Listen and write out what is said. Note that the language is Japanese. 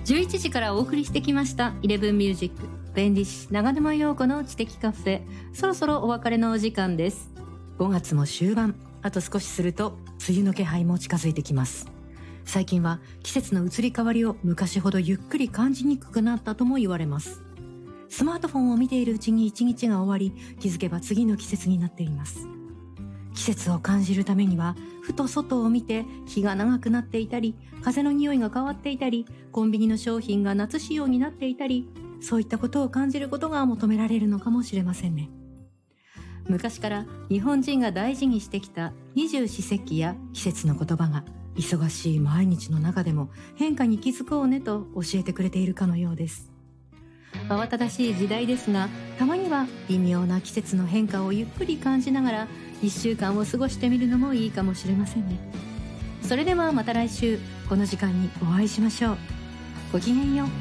11時からお送りしてきました11ミュージック弁理士長沼陽子の知的カフェ、そろそろお別れのお時間です。5月も終盤、あと少しすると梅雨の気配も近づいてきます。最近は季節の移り変わりを昔ほどゆっくり感じにくくなったとも言われます。スマートフォンを見ているうちに一日が終わり、気づけば次の季節になっています。季節を感じるためには、ふと外を見て日が長くなっていたり、風の匂いが変わっていたり、コンビニの商品が夏仕様になっていたり、そういったことを感じることが求められるのかもしれませんね。昔から日本人が大事にしてきた二十四節気や季節の言葉が、忙しい毎日の中でも変化に気づこうねと教えてくれているかのようです。慌ただしい時代ですが、たまには微妙な季節の変化をゆっくり感じながら1週間を過ごしてみるのもいいかもしれませんね。それではまた来週この時間にお会いしましょう。ごきげんよう。